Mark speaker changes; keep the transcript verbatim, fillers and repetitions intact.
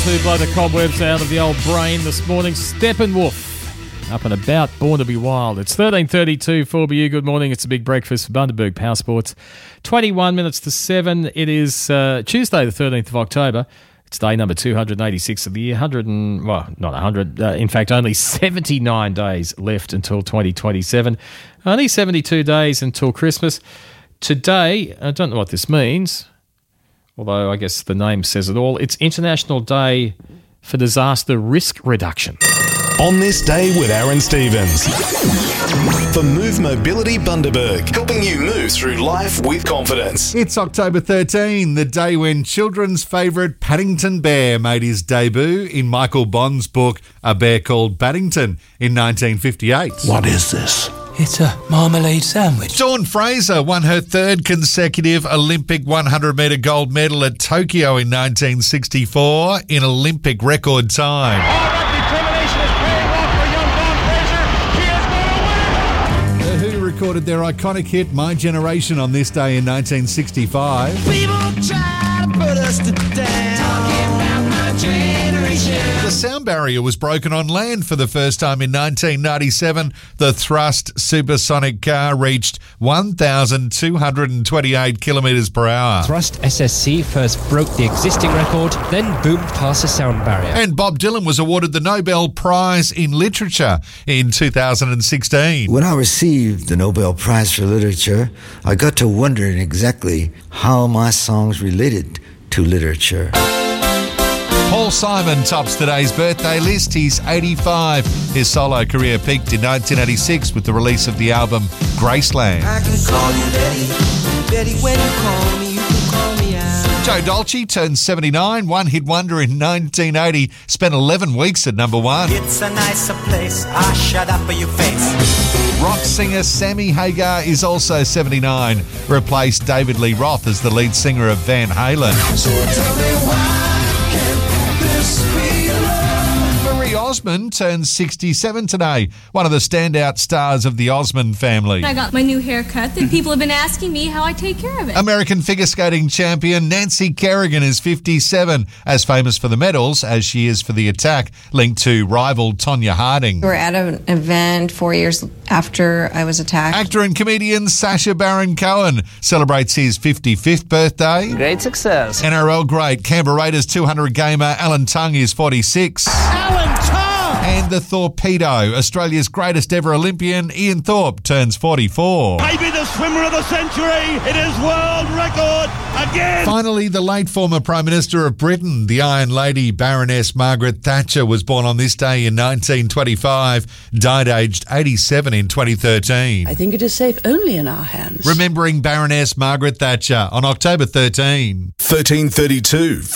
Speaker 1: to blow the cobwebs out of the old brain this morning. Steppenwolf, up and about, born to be wild. It's thirteen thirty-two for you. Good morning. It's a big breakfast for Bundaberg Power Sports. twenty-one minutes to seven. It is uh, Tuesday, the thirteenth of October. It's day number two hundred eighty-six of the year. one hundred and, well, not one hundred. Uh, in fact, only seventy-nine days left until twenty twenty-seven. Only seventy-two days until Christmas. Today, I don't know what this means, although I guess the name says it all. It's International Day for Disaster Risk Reduction.
Speaker 2: On this day with Aaron Stevens. For Move Mobility Bundaberg, helping you move through life with confidence.
Speaker 3: It's October thirteenth, the day when children's favourite Paddington Bear made his debut in Michael Bond's book A Bear Called Paddington in nineteen fifty-eight.
Speaker 4: What is this? It's a marmalade sandwich.
Speaker 3: Dawn Fraser won her third consecutive Olympic one hundred metre gold medal at Tokyo in nineteen sixty-four in Olympic record time.
Speaker 5: All that determination is paying off for young Dawn Fraser. He is going to win.
Speaker 3: The Who recorded their iconic hit My Generation on this day in nineteen sixty-five.
Speaker 6: People try to put us to down. Talking about my generation.
Speaker 3: The sound barrier was broken on land for the first time in nineteen ninety-seven. The thrust supersonic car reached one thousand two hundred twenty-eight kilometres per hour.
Speaker 7: Thrust S S C first broke the existing record, then boomed past the sound barrier.
Speaker 3: And Bob Dylan was awarded the Nobel Prize in Literature in two thousand sixteen.
Speaker 8: When I received the Nobel Prize for Literature, I got to wondering exactly how my songs related to literature.
Speaker 3: Paul Simon tops today's birthday list. He's eighty-five. His solo career peaked in nineteen eighty-six with the release of the album Graceland.
Speaker 6: I can call you Betty. Betty, when you call me, you can call me out.
Speaker 3: Joe Dolce turned seventy-nine. One hit wonder in nineteen eighty. Spent eleven weeks at number one.
Speaker 6: It's a nicer place. I shut up for your face.
Speaker 3: Rock singer Sammy Hagar is also seventy-nine. Replaced David Lee Roth as the lead singer of Van Halen.
Speaker 6: So tell me why.
Speaker 3: Marie Osmond turns sixty-seven today, one of the standout stars of the Osmond family.
Speaker 9: I got my new haircut that people have been asking me how I take care of it.
Speaker 3: American figure skating champion Nancy Kerrigan is fifty-seven, as famous for the medals as she is for the attack linked to rival Tonya Harding.
Speaker 10: We were at an event four years after I was attacked.
Speaker 3: Actor and comedian Sacha Baron Cohen celebrates his fifty-fifth birthday.
Speaker 7: Great success.
Speaker 3: N R L great Canberra Raiders two hundred gamer Alan Tongue is forty-six.
Speaker 5: Alan Tongue!
Speaker 3: And the Torpedo, Australia's greatest ever Olympian, Ian Thorpe, turns forty-four.
Speaker 5: Maybe the swimmer of the century. It is world record again.
Speaker 3: Finally, the late former Prime Minister of Britain, the Iron Lady Baroness Margaret Thatcher, was born on this day in nineteen twenty-five, died aged eighty-seven in twenty thirteen.
Speaker 11: I think it is safe only in our hands.
Speaker 3: Remembering Baroness Margaret Thatcher on October thirteenth.
Speaker 2: thirteen thirty-two.